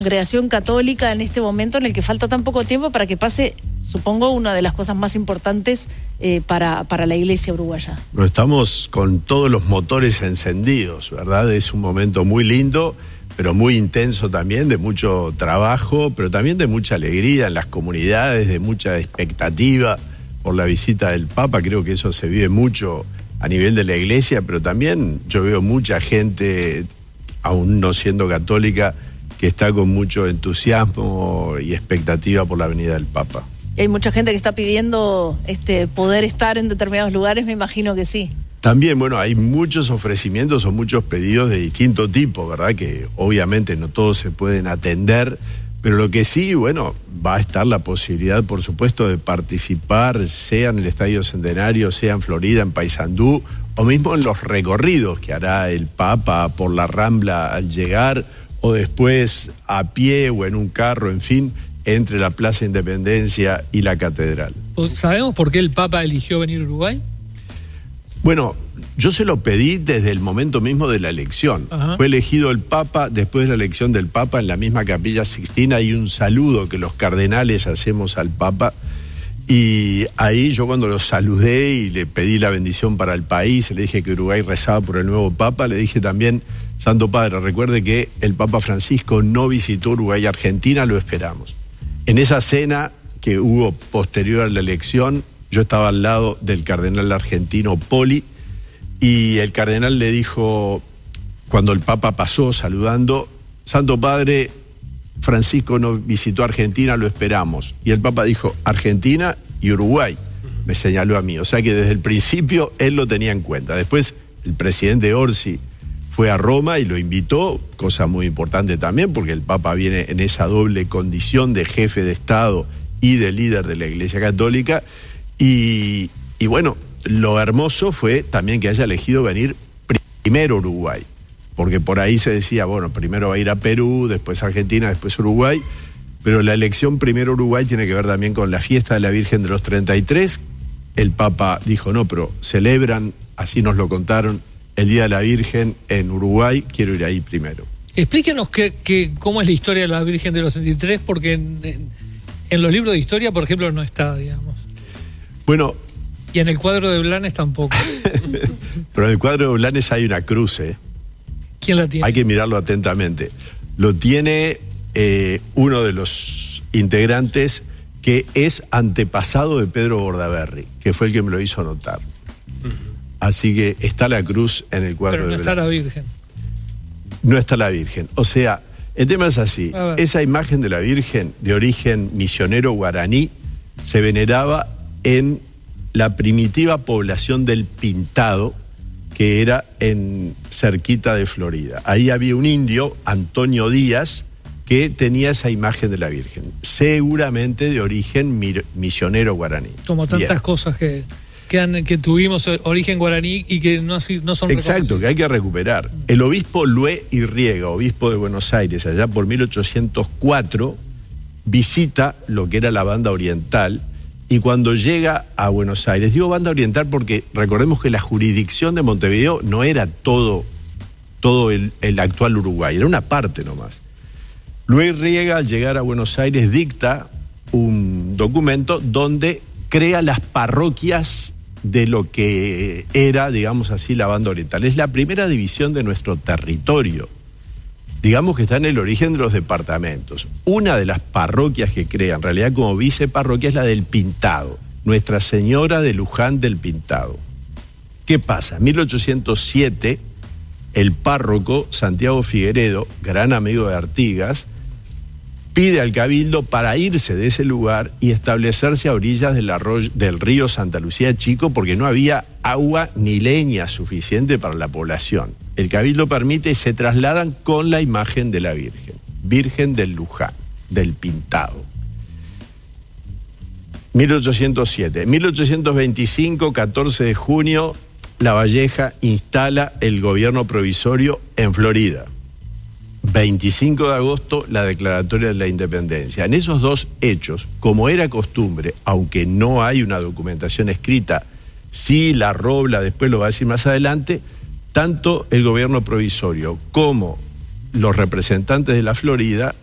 Congregación católica en este momento en el que falta tan poco tiempo para que pase, supongo, una de las cosas más importantes para la iglesia uruguaya. Bueno, estamos con todos los motores encendidos, ¿verdad? Es un momento muy lindo, pero muy intenso también, de mucho trabajo, pero también de mucha alegría en las comunidades, de mucha expectativa por la visita del Papa. Creo que eso se vive mucho a nivel de la iglesia, pero también yo veo mucha gente, aún no siendo católica, que está con mucho entusiasmo y expectativa por la venida del Papa. ¿Y hay mucha gente que está pidiendo poder estar en determinados lugares? Me imagino que sí. También, bueno, hay muchos ofrecimientos o muchos pedidos de distinto tipo, ¿verdad? Que obviamente no todos se pueden atender, pero lo que sí, bueno, va a estar la posibilidad, por supuesto, de participar, sea en el Estadio Centenario, sea en Florida, en Paysandú, o mismo en los recorridos que hará el Papa por la Rambla al llegar, o después a pie o en un carro, en fin, entre la Plaza Independencia y la Catedral. ¿Sabemos por qué el Papa eligió venir a Uruguay? Bueno, yo se lo pedí desde el momento mismo de la elección. Ajá. Fue elegido el Papa, después de la elección del Papa, en la misma Capilla Sixtina hay un saludo que los cardenales hacemos al Papa, y ahí yo cuando lo saludé y le pedí la bendición para el país, le dije que Uruguay rezaba por el nuevo Papa, le dije también: Santo Padre, recuerde que el Papa Francisco no visitó Uruguay y Argentina, lo esperamos. En esa cena que hubo posterior a la elección, yo estaba al lado del cardenal argentino Poli, y el cardenal le dijo, cuando el Papa pasó saludando: Santo Padre, Francisco no visitó Argentina, lo esperamos. Y el Papa dijo: Argentina y Uruguay. Me señaló a mí. O sea que desde el principio él lo tenía en cuenta. Después el presidente Orsi fue a Roma y lo invitó, cosa muy importante también, porque el Papa viene en esa doble condición de jefe de Estado y de líder de la Iglesia Católica. Y bueno, lo hermoso fue también que haya elegido venir primero Uruguay, porque por ahí se decía, bueno, primero va a ir a Perú, después a Argentina, después Uruguay, pero la elección primero Uruguay tiene que ver también con la fiesta de la Virgen de los 33. El Papa dijo, no, pero celebran, así nos lo contaron, el Día de la Virgen en Uruguay, quiero ir ahí primero. Explíquenos cómo es la historia de la Virgen de los 33, porque en los libros de historia, por ejemplo, no está, digamos. Bueno. Y en el cuadro de Blanes tampoco. Pero en el cuadro de Blanes hay una cruz, ¿eh? ¿Quién la tiene? Hay que mirarlo atentamente. Lo tiene uno de los integrantes que es antepasado de Pedro Bordaberry, que fue el que me lo hizo notar. Así que está la cruz en el cuadro de Blanes. Pero no está la Virgen. No está la Virgen. O sea, el tema es así. Esa imagen de la Virgen de origen misionero guaraní se veneraba en la primitiva población del Pintado, que era cerquita de Florida. Ahí había un indio, Antonio Díaz, que tenía esa imagen de la Virgen, seguramente de origen misionero guaraní. Como tantas cosas que tuvimos origen guaraní y que no son exacto, que hay que recuperar. El obispo Lué Irriega, obispo de Buenos Aires, allá por 1804, visita lo que era la Banda Oriental, y cuando llega a Buenos Aires, digo Banda Oriental porque recordemos que la jurisdicción de Montevideo no era todo el actual Uruguay, era una parte nomás. Luis Riega, al llegar a Buenos Aires, dicta un documento donde crea las parroquias de lo que era, digamos así, la Banda Oriental. Es la primera división de nuestro territorio. Digamos que está en el origen de los departamentos. Una de las parroquias que crea, en realidad como viceparroquia, es la del Pintado, Nuestra Señora de Luján del Pintado. ¿Qué pasa? En 1807, el párroco Santiago Figueredo, gran amigo de Artigas, pide al cabildo para irse de ese lugar y establecerse a orillas del río Santa Lucía Chico, porque no había agua ni leña suficiente para la población. El cabildo permite y se trasladan con la imagen de la Virgen, Virgen del Luján, del Pintado. 1807. 1825, 14 de junio, Lavalleja instala el gobierno provisorio en Florida. 25 de agosto, la declaratoria de la independencia. En esos dos hechos, como era costumbre, aunque no hay una documentación escrita, sí la Robla, después lo va a decir más adelante, tanto el gobierno provisorio como los representantes de la Florida